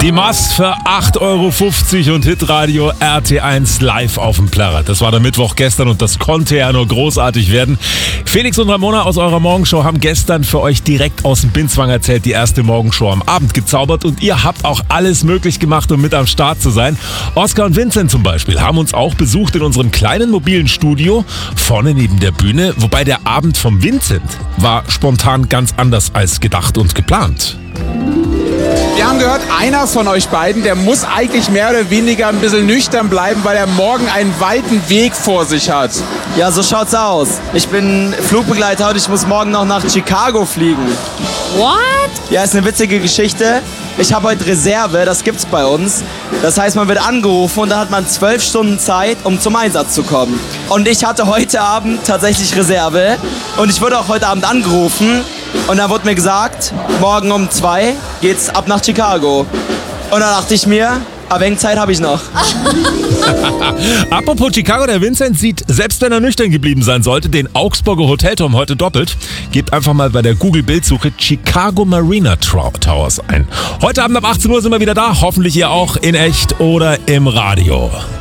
Die Mast für 8,50 € und Hitradio RT1 live auf dem Plärrer. Das war der Mittwoch gestern und das konnte ja nur großartig werden. Felix und Ramona aus eurer Morgenshow haben gestern für euch direkt aus dem Binzwang erzählt, die erste Morgenshow am Abend gezaubert und ihr habt auch alles möglich gemacht, um mit am Start zu sein. Oskar und Vincent zum Beispiel haben uns auch besucht in unserem kleinen mobilen Studio vorne neben der Bühne, wobei der Abend vom Vincent war spontan ganz anders als gedacht und geplant. Wir haben gehört, einer von euch beiden, der muss eigentlich mehr oder weniger ein bisschen nüchtern bleiben, weil er morgen einen weiten Weg vor sich hat. Ja, so schaut's aus. Ich bin Flugbegleiter und ich muss morgen noch nach Chicago fliegen. What? Ja, ist eine witzige Geschichte. Ich habe heute Reserve, das gibt's bei uns. Das heißt, man wird angerufen und dann hat man 12 Stunden Zeit, um zum Einsatz zu kommen. Und ich hatte heute Abend tatsächlich Reserve und ich wurde auch heute Abend angerufen. Und dann wurde mir gesagt, morgen um 2 geht's ab nach Chicago. Und dann dachte ich mir, ein wenig Zeit habe ich noch. Apropos Chicago, der Vincent sieht, selbst wenn er nüchtern geblieben sein sollte, den Augsburger Hotelturm heute doppelt. Gebt einfach mal bei der Google-Bildsuche Chicago Marina Towers ein. Heute Abend ab 18 Uhr sind wir wieder da. Hoffentlich ihr auch in echt oder im Radio.